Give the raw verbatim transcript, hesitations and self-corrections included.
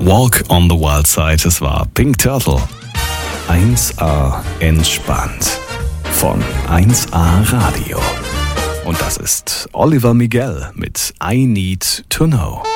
Walk on the Wild Side, es war Pink Turtle. eins A entspannt von eins A Radio. Und das ist Oliver Miguel mit I Need to Know.